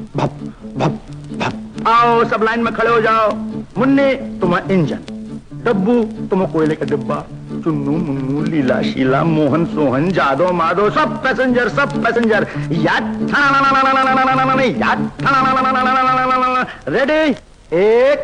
भप भप भप। आओ सब लाइन में खड़े हो जाओ। मुन्नी तुम्हारा इंजन, डब्बू तुम कोयले का डिब्बा, चुन्नू मुन्नू लीला शीला मोहन सोहन जादो माधो सब पैसेंजर रेडी। एक